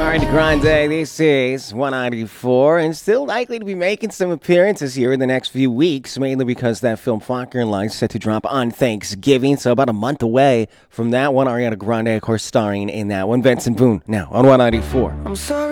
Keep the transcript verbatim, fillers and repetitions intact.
Ariana Grande, this is one ninety-four, and still likely to be making some appearances here in the next few weeks, mainly because that film Faulkner and Line is set to drop on Thanksgiving, so about a month away from that one. Ariana Grande, of course, starring in that one. Vincent Boone, now on one ninety-four. I'm sorry.